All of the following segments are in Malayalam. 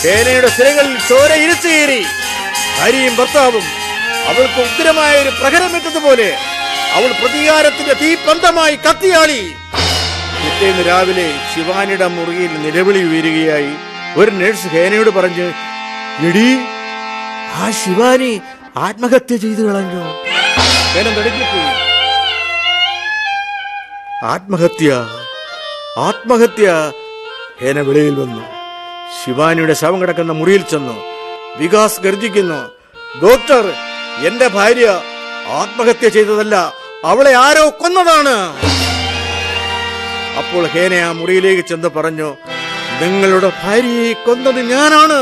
ഹേനയുടെ സിരകളിൽ ചോര ഇരിച്ചു കയറി. ഭാര്യയും ഭർത്താവും അവൾക്ക് ഉഗ്രമായ ഒരു പ്രഹരമെത്തതുപോലെ അവൾ പ്രതികാരത്തിന്റെ തീപന്തമായി കത്തിയാളി. പിറ്റേന്ന് രാവിലെ ശിവാനിയുടെ മുറിയിൽ നിലവിളി ഉയരുകയായി. ഒരു നഴ്സ് ഹേനയോട് പറഞ്ഞു, എടീ, ആ ശിവാനി ആത്മഹത്യ ചെയ്തു കളഞ്ഞു. ഹേന നടുങ്ങിപ്പോയി. ആത്മഹത്യ, ആത്മഹത്യ. ഹേന വെളിയിൽ വന്നു. ശിവാനിയുടെ ശവം കിടക്കുന്ന മുറിയിൽ ചെന്നു. വികാസ് ഗർജിക്കുന്നു, ഡോക്ടർ, എന്റെ ഭാര്യ ആത്മഹത്യ ചെയ്തതല്ല, അവളെ ആരോ കൊന്നതാണ്. അപ്പോൾ ഹേന ആ മുറിയിലേക്ക് ചെന്ന് പറഞ്ഞു, നിങ്ങളുടെ ഭാര്യയെ കൊന്നത് ഞാനാണ്.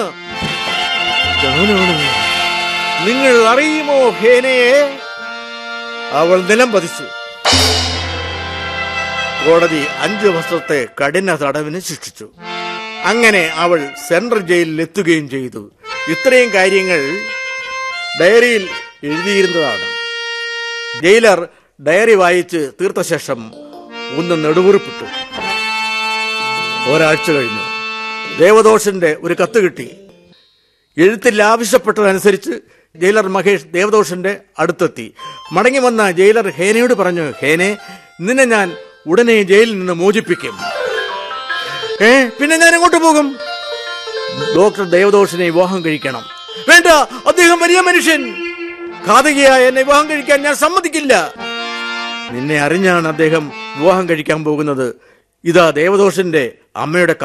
നിങ്ങൾ അറിയുമോ ഹേനയെ? അവൾ നിലം പതിച്ചു. കോടതി 5 വർഷത്തെ കഠിന തടവിന് ശിക്ഷിച്ചു. അങ്ങനെ അവൾ സെൻട്രൽ ജയിലിൽ എത്തുകയും ചെയ്തു. ഇത്രയും കാര്യങ്ങൾ ഡയറിയിൽ എഴുതിയിരുന്നതാണ്. ജയിലർ ഡയറി വായിച്ച് തീർത്ത ശേഷം ഒന്ന് നെടുവുറിപ്പിട്ടു. ഒരാഴ്ച കഴിഞ്ഞു. ദേവദോഷന്റെ ഒരു കത്ത് കിട്ടി. എഴുത്തിൽ ആവശ്യപ്പെട്ടതനുസരിച്ച് ജയിലർ മഹേഷ് ദേവദോഷന്റെ അടുത്തെത്തി. മടങ്ങി വന്ന ജയിലർ ഹേനയോട് പറഞ്ഞു, ഹേനെ, നിന്നെ ഞാൻ ഉടനെ ജയിലിൽ നിന്ന് മോചിപ്പിക്കും. പിന്നെ ഞാൻ എങ്ങോട്ട് പോകും? ഡോക്ടർ ദേവദോഷനെ വിവാഹം കഴിക്കണം. വേണ്ട, അദ്ദേഹം വലിയ മനുഷ്യൻ. ഘാതകിയായ എന്നെ വിവാഹം കഴിക്കാൻ ഞാൻ സമ്മതിക്കില്ല. നിന്നെ അറിഞ്ഞാണ് അദ്ദേഹം വിവാഹം കഴിക്കാൻ പോകുന്നത്. ഇതാ ദേവദോഷന്റെ അമ്മയുടെ